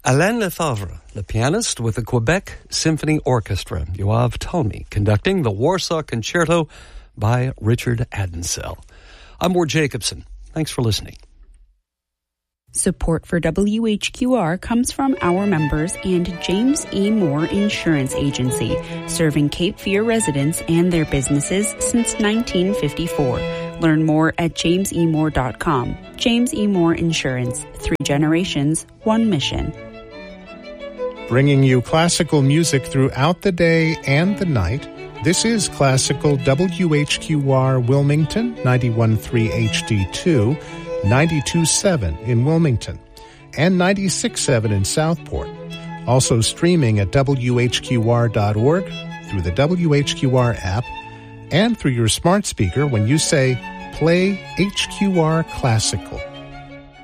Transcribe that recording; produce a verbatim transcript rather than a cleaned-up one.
Alain Lefebvre, the pianist with the Quebec Symphony Orchestra. Yoav Talmy conducting the Warsaw Concerto by Richard Adensell. I'm Ward Jacobson. Thanks for listening. Support for W H Q R comes from our members and James E. Moore Insurance Agency, serving Cape Fear residents and their businesses since nineteen fifty-four. Learn more at james e moore dot com. James E. Moore Insurance. Three generations, one mission. Bringing you classical music throughout the day and the night. This is Classical W H Q R Wilmington, ninety-one point three H D two, ninety-two point seven in Wilmington, and ninety-six point seven in Southport. Also streaming at W H Q R dot org, through the W H Q R app, and through your smart speaker when you say, Play H Q R Classical.